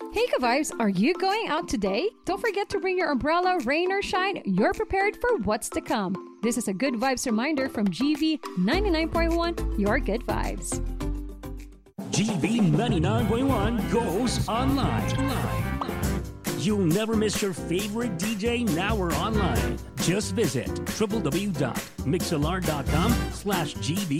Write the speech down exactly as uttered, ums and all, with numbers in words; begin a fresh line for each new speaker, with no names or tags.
Hey Ka-Vibes, are you going out today? Don't forget to bring your umbrella, rain or shine. You're prepared for what's to come. This is a Good Vibes reminder from G V ninety-nine point one, your Good Vibes.
G V ninety-nine point one goes online. You'll never miss your favorite D J now or online. Just visit w w w dot mixlr dot com slash G V